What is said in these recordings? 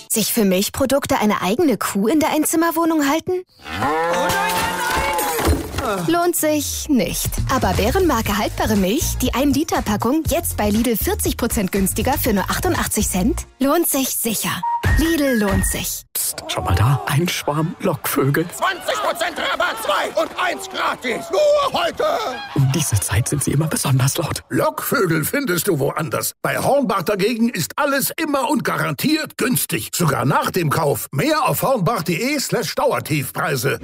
Sich für Milchprodukte eine eigene Kuh in der Einzimmerwohnung halten? Lohnt sich nicht. Aber Bärenmarke haltbare Milch, die 1-Liter-Packung, jetzt bei Lidl 40% günstiger für nur 88 Cent? Lohnt sich sicher. Lidl lohnt sich. Psst, schau mal da, ein Schwarm Lockvögel. 20% Rabatt, 2 und 1 gratis. Nur heute. Um diese Zeit sind sie immer besonders laut. Lockvögel findest du woanders. Bei Hornbach dagegen ist alles immer und garantiert günstig. Sogar nach dem Kauf. Mehr auf hornbach.de/Dauertiefpreise.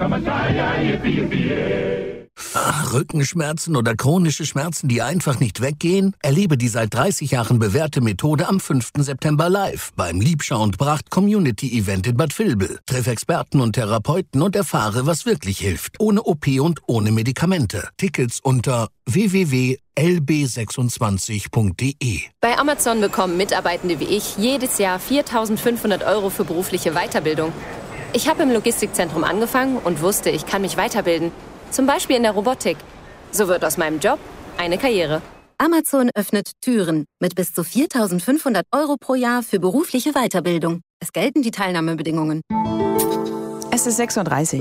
Rückenschmerzen oder chronische Schmerzen, die einfach nicht weggehen? Erlebe die seit 30 Jahren bewährte Methode am 5. September live beim Liebschau und Bracht Community Event in Bad Vilbel. Treff Experten und Therapeuten und erfahre, was wirklich hilft. Ohne OP und ohne Medikamente. Tickets unter www.lb26.de. Bei Amazon bekommen Mitarbeitende wie ich jedes Jahr 4.500 € für berufliche Weiterbildung. Ich habe im Logistikzentrum angefangen und wusste, ich kann mich weiterbilden. Zum Beispiel in der Robotik. So wird aus meinem Job eine Karriere. Amazon öffnet Türen mit bis zu 4.500 € pro Jahr für berufliche Weiterbildung. Es gelten die Teilnahmebedingungen. Es ist 6:30 Uhr.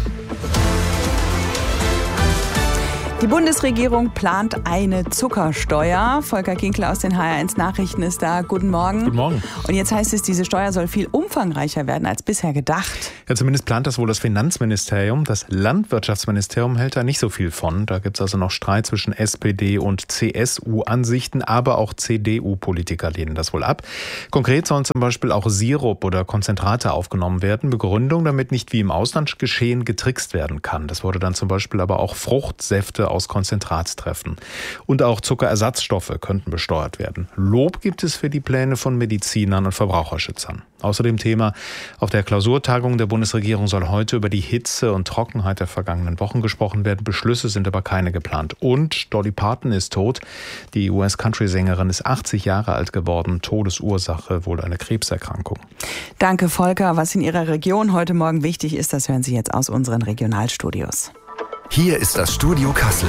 Die Bundesregierung plant eine Zuckersteuer. Volker Kinkler aus den HR1 Nachrichten ist da. Guten Morgen. Guten Morgen. Und jetzt heißt es, diese Steuer soll viel umfangreicher werden als bisher gedacht. Ja, zumindest plant das wohl das Finanzministerium. Das Landwirtschaftsministerium hält da nicht so viel von. Da gibt es also noch Streit zwischen SPD und CSU-Ansichten, aber auch CDU-Politiker lehnen das wohl ab. Konkret sollen zum Beispiel auch Sirup oder Konzentrate aufgenommen werden. Begründung, damit nicht wie im Ausland geschehen getrickst werden kann. Das wurde dann zum Beispiel aber auch Fruchtsäfte aus Konzentrat treffen. Und auch Zuckerersatzstoffe könnten besteuert werden. Lob gibt es für die Pläne von Medizinern und Verbraucherschützern. Außerdem Thema: Auf der Klausurtagung der Bundesregierung soll heute über die Hitze und Trockenheit der vergangenen Wochen gesprochen werden. Beschlüsse sind aber keine geplant. Und Dolly Parton ist tot. Die US-Country-Sängerin ist 80 Jahre alt geworden. Todesursache wohl eine Krebserkrankung. Danke, Volker. Was in Ihrer Region heute Morgen wichtig ist, das hören Sie jetzt aus unseren Regionalstudios. Hier ist das Studio Kassel.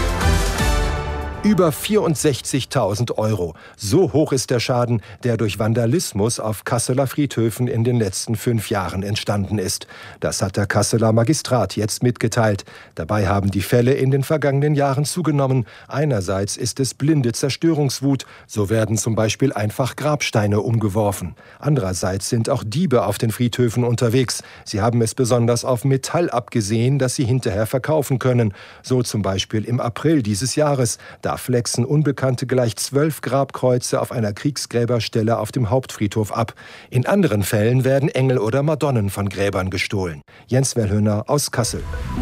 Über 64.000 €. So hoch ist der Schaden, der durch Vandalismus auf Kasseler Friedhöfen in den letzten 5 Jahren entstanden ist. Das hat der Kasseler Magistrat jetzt mitgeteilt. Dabei haben die Fälle in den vergangenen Jahren zugenommen. Einerseits ist es blinde Zerstörungswut. So werden zum Beispiel einfach Grabsteine umgeworfen. Andererseits sind auch Diebe auf den Friedhöfen unterwegs. Sie haben es besonders auf Metall abgesehen, das sie hinterher verkaufen können. So zum Beispiel im April dieses Jahres. Da flexen Unbekannte gleich 12 Grabkreuze auf einer Kriegsgräberstelle auf dem Hauptfriedhof ab. In anderen Fällen werden Engel oder Madonnen von Gräbern gestohlen. Jens Wellhöhner aus Kassel.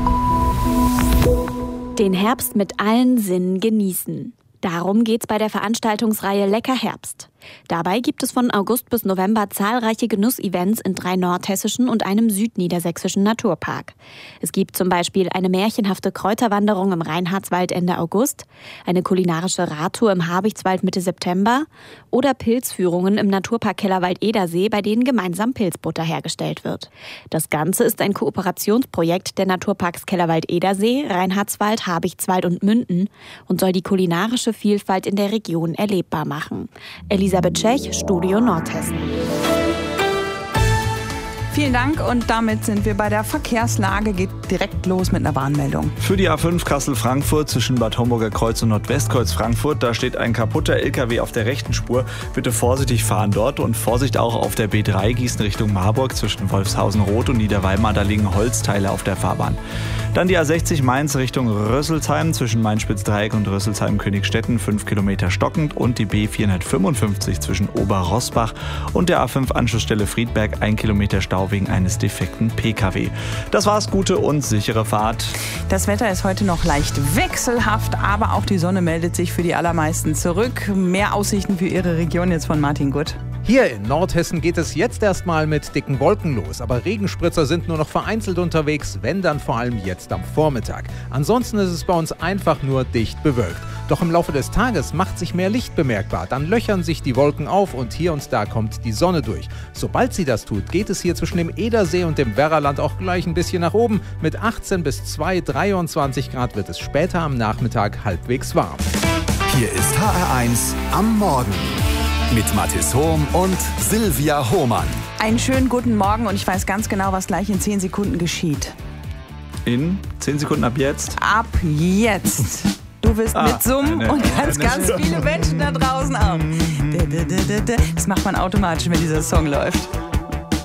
Den Herbst mit allen Sinnen genießen. Darum geht's bei der Veranstaltungsreihe Lecker Herbst. Dabei gibt es von August bis November zahlreiche Genussevents in 3 nordhessischen und einem südniedersächsischen Naturpark. Es gibt zum Beispiel eine märchenhafte Kräuterwanderung im Reinhardswald Ende August, eine kulinarische Radtour im Habichtswald Mitte September oder Pilzführungen im Naturpark Kellerwald-Edersee, bei denen gemeinsam Pilzbutter hergestellt wird. Das Ganze ist ein Kooperationsprojekt der Naturparks Kellerwald-Edersee, Reinhardswald, Habichtswald und Münden und soll die kulinarische Vielfalt in der Region erlebbar machen. Elisabeth Tschech, Studio Nordhessen. Vielen Dank und damit sind wir bei der Verkehrslage. Geht direkt los mit einer Warnmeldung. Für die A5 Kassel-Frankfurt zwischen Bad Homburger Kreuz und Nordwestkreuz Frankfurt, da steht ein kaputter LKW auf der rechten Spur. Bitte vorsichtig fahren dort und Vorsicht auch auf der B3 Gießen Richtung Marburg zwischen Wolfshausen-Rot und Niederweimar, da liegen Holzteile auf der Fahrbahn. Dann die A60 Mainz Richtung Rösselsheim zwischen Main-Spitz-Dreieck und Rösselsheim-Königstetten 5 Kilometer stockend und die B455 zwischen Oberrossbach und der A5 Anschlussstelle Friedberg 1 Kilometer Stau wegen eines defekten PKW. Das war's, gute und sichere Fahrt. Das Wetter ist heute noch leicht wechselhaft, aber auch die Sonne meldet sich für die allermeisten zurück. Mehr Aussichten für Ihre Region jetzt von Martin Gutt. Hier in Nordhessen geht es jetzt erstmal mit dicken Wolken los, aber Regenspritzer sind nur noch vereinzelt unterwegs, wenn dann vor allem jetzt am Vormittag. Ansonsten ist es bei uns einfach nur dicht bewölkt. Doch im Laufe des Tages macht sich mehr Licht bemerkbar, dann löchern sich die Wolken auf und hier und da kommt die Sonne durch. Sobald sie das tut, geht es hier zwischen dem Edersee und dem Werraland auch gleich ein bisschen nach oben. Mit 18 bis 23 Grad wird es später am Nachmittag halbwegs warm. Hier ist HR1 am Morgen. Mit Mathis Hohm und Silvia Hohmann. Einen schönen guten Morgen und ich weiß ganz genau, was gleich in 10 Sekunden geschieht. In 10 Sekunden ab jetzt? Ab jetzt. Du wirst mitsummen und ganz viele Menschen da draußen auch. Das macht man automatisch, wenn dieser Song läuft.